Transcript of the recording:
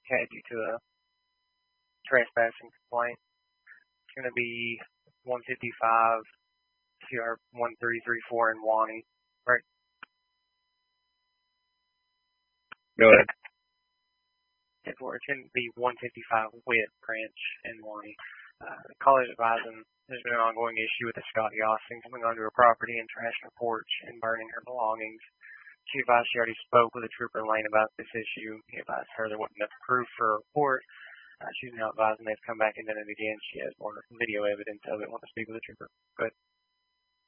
had due to a trespassing complaint. It's going to be 155 CR 1334 in Wani. Right. Go ahead. It's going to be 155 Witt Branch in Wani. The caller is advising there's been an ongoing issue with the Scotty Austin coming onto her property and trashing her porch and burning her belongings. She advised she already spoke with a trooper in Lane about this issue. He advised her there wasn't enough proof for a report. She's now advising they've come back and done it again. She has more video evidence of it. Want to speak with the trooper? Go ahead.